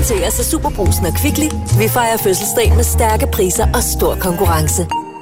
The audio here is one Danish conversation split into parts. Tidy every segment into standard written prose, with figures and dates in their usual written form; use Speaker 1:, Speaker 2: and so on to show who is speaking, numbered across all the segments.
Speaker 1: præsenteres af Superbrugsen og Kvickly. Vi fejrer fødselsdag med stærke priser og stor konkurrence.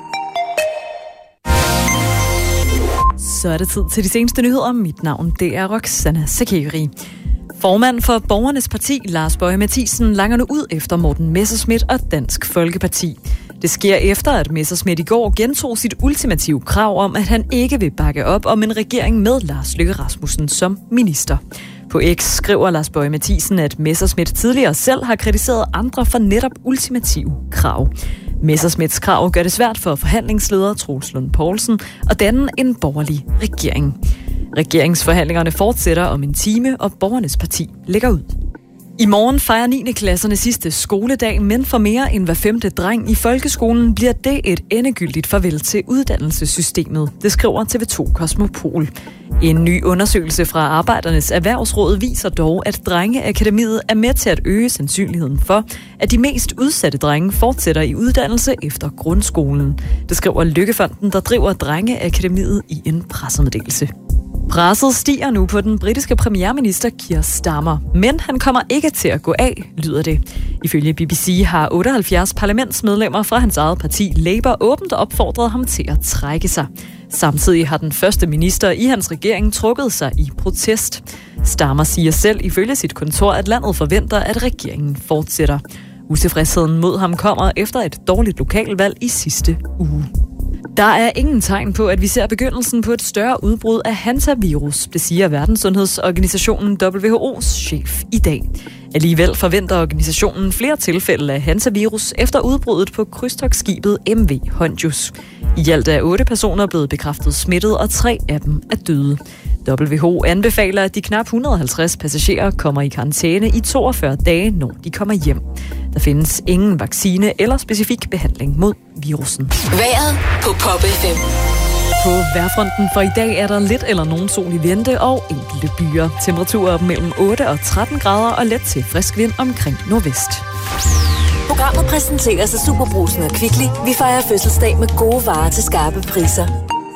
Speaker 2: Så er det tid til de seneste nyheder. Mit navn, det er Roxana Sakeri. Formand for Borgernes Parti, Lars Boje Mathiesen, langer nu ud efter Morten Messerschmidt og Dansk Folkeparti. Det sker efter, at Messerschmidt i går gentog sit ultimative krav om, at han ikke vil bakke op om en regering med Lars Løkke Rasmussen som minister. På X skriver Lars Boje Mathiesen, at Messerschmidt tidligere selv har kritiseret andre for netop ultimative krav. Messerschmidts krav gør det svært for forhandlingsleder Troels Lund Poulsen at danne en borgerlig regering. Regeringsforhandlingerne fortsætter om en time, og Borgernes Parti lægger ud. I morgen fejrer 9. klasserne sidste skoledag, men for mere end hver 5. dreng i folkeskolen bliver det et endegyldigt farvel til uddannelsessystemet. Det skriver TV2 Kosmopol. En ny undersøgelse fra Arbejdernes Erhvervsråd viser dog, at Drengeakademiet er med til at øge sandsynligheden for, at de mest udsatte drenge fortsætter i uddannelse efter grundskolen. Det skriver Lykkefonden, der driver Drengeakademiet i en pressemeddelelse. Presset stiger nu på den britiske premierminister Keir Starmer, men han kommer ikke til at gå af, lyder det. Ifølge BBC har 78 parlamentsmedlemmer fra hans eget parti Labour åbent opfordret ham til at trække sig. Samtidig har den første minister i hans regering trukket sig i protest. Starmer siger selv ifølge sit kontor, at landet forventer, at regeringen fortsætter. Utilfredsheden mod ham kommer efter et dårligt lokalvalg i sidste uge. Der er ingen tegn på, at vi ser begyndelsen på et større udbrud af hantavirus, det siger Verdenssundhedsorganisationen WHO's chef i dag. Alligevel forventer organisationen flere tilfælde af hantavirus efter udbruddet på krydstogtskibet MV Hondius. I alt er 8 personer blevet bekræftet smittet, og 3 af dem er døde. WHO anbefaler, at de knap 150 passagerer kommer i karantæne i 42 dage, når de kommer hjem. Der findes ingen vaccine eller specifik behandling mod virussen.
Speaker 1: Vejret på Pop FM.
Speaker 2: På vejrfronten for i dag er der lidt eller nogen sol i vente og enkelte byer. Temperaturer mellem 8 og 13 grader og let til frisk vind omkring nordvest.
Speaker 1: Programmet præsenteres af Superbrugsen og Kvickly. Vi fejrer fødselsdag med gode varer til skarpe priser.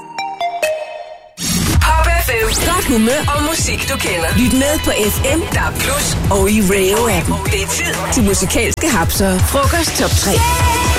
Speaker 3: Pop FM. Godt humør og musik, du kender. Lyt med på FM, DAB+, og i Radio-appen. Det er tid til musikalske hapser. Frokost top 3.